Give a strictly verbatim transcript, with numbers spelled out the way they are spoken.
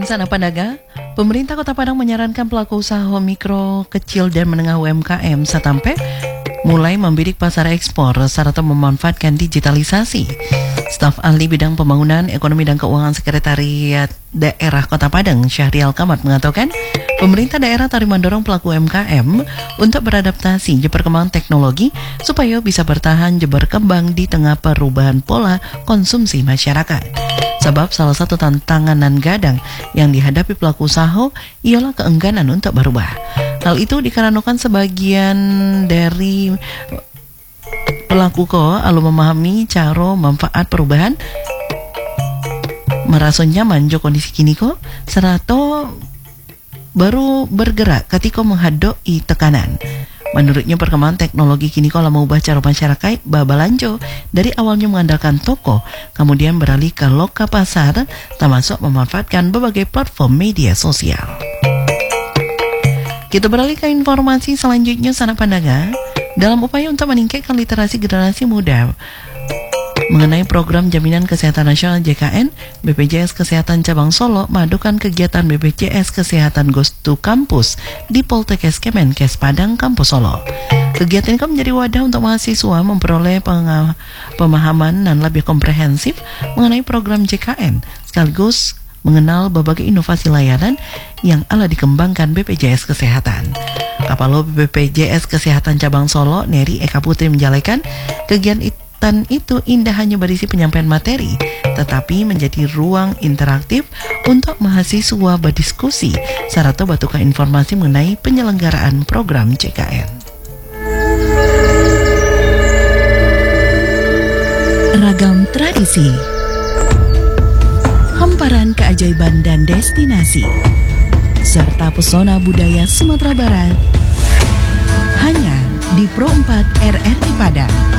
sana Pandaga, pemerintah Kota Padang menyarankan pelaku usaha mikro, kecil dan menengah U M K M Satampe mulai membidik pasar ekspor serta memanfaatkan digitalisasi. Staf ahli bidang pembangunan, ekonomi dan keuangan Sekretariat Daerah Kota Padang, Syahrial Kamat mengatakan, pemerintah daerah terus mendorong pelaku U M K M untuk beradaptasi ke perkembangan teknologi supaya bisa bertahan dan berkembang di tengah perubahan pola konsumsi masyarakat. Sebab salah satu tantangan dan gadang yang dihadapi pelaku usaha ialah keengganan untuk berubah. Hal itu dikarenakan sebagian dari pelaku ko alu memahami cara manfaat perubahan, merasa nyaman jo kondisi kini ko, serta baru bergerak ketika menghadapi tekanan. Menurutnya perkembangan teknologi kini kalau mengubah cara masyarakat babalanjo dari awalnya mengandalkan toko, kemudian beralih ke loka pasar, termasuk memanfaatkan berbagai platform media sosial. Kita beralih ke informasi selanjutnya sana Pandaga. Dalam upaya untuk meningkatkan literasi generasi muda mengenai program Jaminan Kesehatan Nasional J K N, B P J S Kesehatan Cabang Solo memadukan kegiatan B P J S Kesehatan Goes to Campus di Poltekkes Kemenkes Padang, Kampus Solo. Kegiatan ini menjadi wadah untuk mahasiswa memperoleh pemahaman dan lebih komprehensif mengenai program J K N, sekaligus mengenal berbagai inovasi layanan yang ala dikembangkan B P J S Kesehatan. Kapalo B P J S Kesehatan Cabang Solo, Neri Eka Putri menjelaskan, kegiatan itu indah hanya berisi penyampaian materi, tetapi menjadi ruang interaktif untuk mahasiswa berdiskusi serta bertukar informasi mengenai penyelenggaraan program J K N. Ragam tradisi, hamparan keajaiban dan destinasi, serta pesona budaya Sumatera Barat hanya di Pro empat R R I Padang.